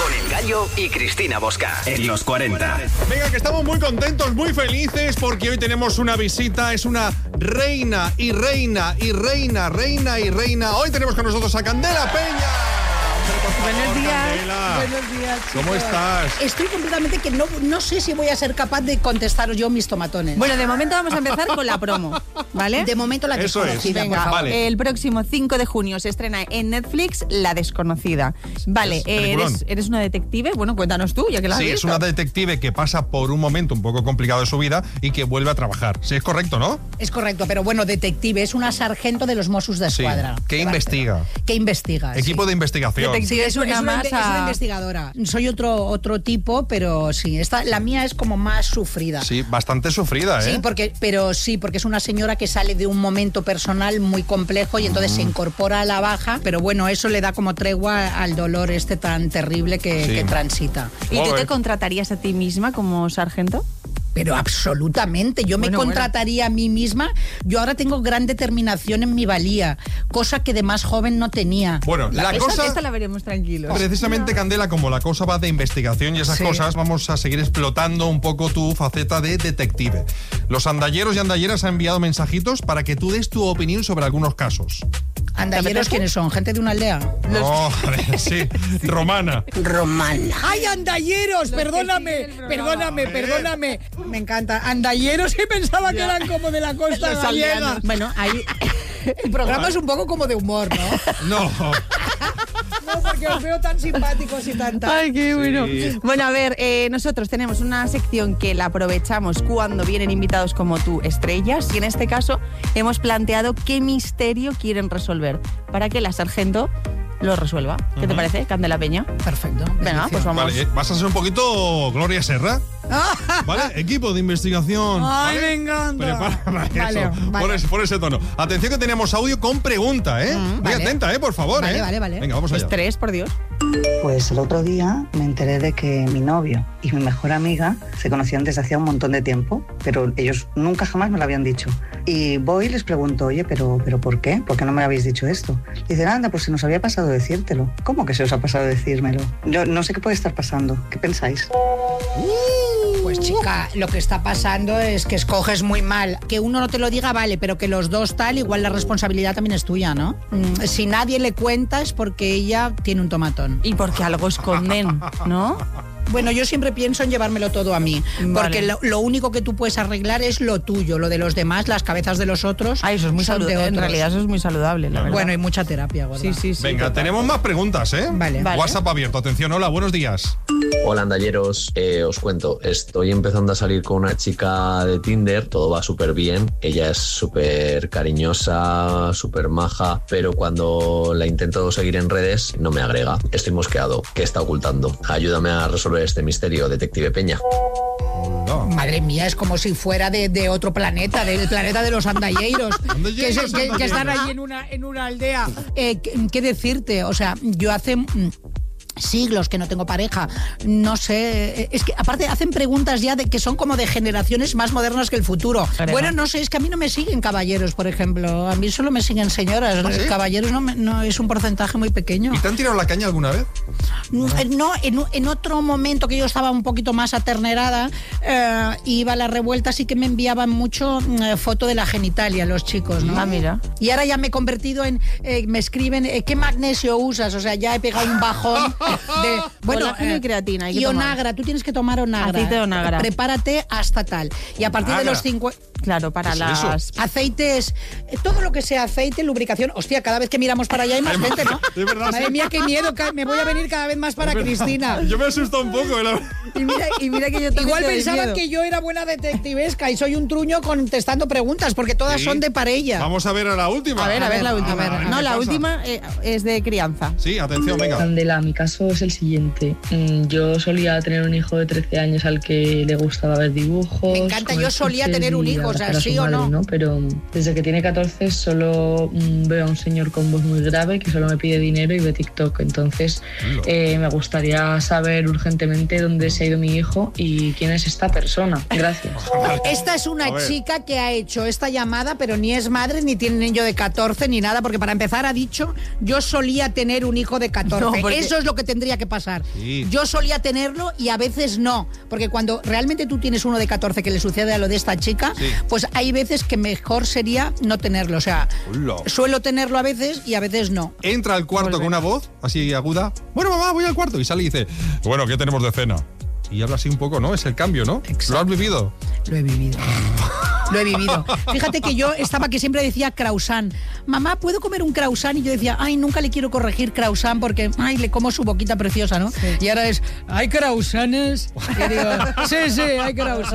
Con El Gallo y Cristina Bosca. En los 40. Venga, que estamos muy contentos, muy felices, porque hoy tenemos una visita. Es una reina y reina y reina, reina y reina. Hoy tenemos con nosotros a Candela Peña. Buenos días. Candela. Buenos días, chicos. ¿Cómo estás? Estoy completamente que no sé si voy a ser capaz de contestaros yo mis tomatones. Bueno, de momento vamos a empezar con la promo, ¿vale? De momento la Eso desconocida, es. por Venga, favor. Vale. el próximo 5 de junio se estrena en Netflix La Desconocida. Vale, Es peliculón. eres una detective. Bueno, cuéntanos tú, ya que la has Sí, visto. es una detective que pasa por un momento un poco complicado de su vida y que vuelve a trabajar. Sí, es correcto, ¿no? Es correcto, pero bueno, detective, es una sargento de los Mossos de Sí. Escuadra. ¿Qué investiga? ¿Qué investiga? Equipo de investigación. Detective es una es masa. una investigadora. Soy otro tipo, pero sí, la mía es como más sufrida. Sí, bastante sufrida, ¿eh? Sí, porque es una señora que sale de un momento personal muy complejo y entonces se incorpora a la baja, pero bueno, eso le da como tregua al dolor tan terrible que transita. ¿Y tú Joder. te contratarías a ti misma como sargento? Pero absolutamente, yo me Bueno, contrataría a mí misma. Yo ahora tengo gran determinación en mi valía, cosa que de más joven no tenía. Bueno, la cosa... Esta la veremos tranquilos. Precisamente, Candela, como la cosa va de investigación y esas Sí. cosas, vamos a seguir explotando un poco tu faceta de detective. Los andalleros y andalleras han enviado mensajitos para que tú des tu opinión sobre algunos casos. ¿Andalleros quiénes son? ¿Gente de una aldea? Oh, sí, romana. Romana. ¡Ay, andalleros! Perdóname, perdóname. Me encanta. Andalleros y pensaba que eran como de la costa Los gallega. aldeanos. Bueno, ahí... El programa es un poco como de humor, ¿no? No. No, porque os veo tan simpáticos y tan... Ay, qué bueno. Sí. Bueno, a ver, nosotros tenemos una sección que la aprovechamos cuando vienen invitados como tú, estrellas, y en este caso hemos planteado qué misterio quieren resolver para que la sargento lo resuelva. ¿Qué te parece, Candela Peña? Perfecto. Venga, pues vamos. Vale, vas a ser un poquito Gloria Serra. ¿Vale? Equipo de investigación. Ay, ¿vale? me encanta. Prepara Vale, eso. vale. Por ese tono. Atención que tenemos audio con pregunta, ¿eh? Muy vale. atenta, por favor, Vale, ¿eh? vale. Venga, vamos allá. Estrés, por Dios. Pues el otro día me enteré de que mi novio y mi mejor amiga se conocían desde hacía un montón de tiempo, pero ellos nunca jamás me lo habían dicho. Y voy y les pregunto, oye, ¿pero ¿por qué? ¿Por qué no me habéis dicho esto? Y dicen, anda, pues se nos había pasado decírtelo. ¿Cómo que se os ha pasado decírmelo? Yo no sé qué puede estar pasando. ¿Qué pensáis? Pues chica, lo que está pasando es que escoges muy mal. Que uno no te lo diga, vale, pero que los dos tal, igual la responsabilidad también es tuya, ¿no? Si nadie le cuenta es porque ella tiene un tomatón. Y porque algo esconden, ¿no? Bueno, yo siempre pienso en llevármelo todo a mí, porque Vale. lo único que tú puedes arreglar es lo tuyo, lo de los demás, las cabezas de los otros. Ay, eso es muy son de saludable. En otros. realidad eso es muy saludable, la verdad. Bueno, hay mucha terapia, gorda. sí, sí, sí. Venga, total. tenemos más preguntas, ¿eh? Vale. Vale. WhatsApp abierto. Atención, hola, buenos días. Hola andalleros, os cuento, estoy empezando a salir con una chica de Tinder, todo va súper bien, ella es súper cariñosa, súper maja, pero cuando la intento seguir en redes no me agrega, estoy mosqueado, ¿qué está ocultando? Ayúdame a resolver este misterio, detective Peña. No. Madre mía, es como si fuera de otro planeta, del planeta de los andalleiros, Andalleiros, que están andalleiros. allí en una aldea. ¿Qué decirte? O sea, yo hace... siglos que no tengo pareja, no sé, es que aparte hacen preguntas ya de que son como de generaciones más modernas que el futuro. ¿Verdad? Bueno, no sé, es que a mí no me siguen caballeros, por ejemplo, a mí solo me siguen señoras. ¿Ah, sí? Caballeros no es un porcentaje muy pequeño. ¿Y te han tirado la caña alguna vez? No, en otro momento que yo estaba un poquito más aternerada, iba a la revuelta, sí que me enviaban mucho foto de la genitalia los chicos, ¿no? Ah, mira. Y ahora ya me he convertido en, me escriben, ¿qué magnesio usas? O sea, ya he pegado un bajón de... Colágeno y creatina hay que y tomar. Onagra, tú tienes que tomar Onagra. Aceite de Onagra. Prepárate hasta tal. Y a partir de Onagra. los 50... Claro, para ¿Qué es eso? las... Aceites, todo lo que sea aceite, lubricación. Hostia, cada vez que miramos para allá hay más gente, ¿no? Es verdad, Madre sí. mía, qué miedo, me voy a venir cada vez más para Cristina. Yo me asusto un poco, Y mira que yo también Igual te doy pensaban miedo. que yo era buena detectivesca y soy un truño contestando preguntas, porque todas Sí. son de parella. Vamos a ver a la última. A ver, la última. a ver, No, ¿qué la pasa? última es de crianza. Sí, atención, venga. Candela, mi caso es el siguiente. Yo solía tener un hijo de 13 años al que le gustaba ver dibujos. Me encanta, yo comer solía chuches tener un y hijo, o sea, abrazar a sí su o no. madre, Pero desde que tiene 14 solo veo a un señor con voz muy grave que solo me pide dinero y ve TikTok. Entonces me gustaría saber urgentemente dónde se ha ido mi hijo y quién es esta persona. Gracias. Esta es A una ver. chica que ha hecho esta llamada, pero ni es madre, ni tiene niño de 14, ni nada, porque para empezar ha dicho, yo solía tener un hijo de 14. No, porque- Eso es lo que tendría que pasar. Sí. Yo solía tenerlo y a veces no, porque cuando realmente tú tienes uno de 14 que le sucede a lo de esta chica, Sí. pues hay veces que mejor sería no tenerlo. O sea, Hola. suelo tenerlo a veces y a veces no. Entra al cuarto con una voz así aguda. Bueno, mamá, voy al cuarto. Y sale y dice, bueno, ¿qué tenemos de cena? Y habla así un poco, ¿no? Es el cambio, ¿no? Exacto. ¿Lo has vivido? Lo he vivido. Lo he vivido. Fíjate que yo estaba que siempre decía croissant. Mamá, ¿puedo comer un croissant? Y yo decía, ay, nunca le quiero corregir croissant porque, ay, le como su boquita preciosa, ¿no? Y ahora es, ¿hay croissants? Y digo, sí, hay croissants.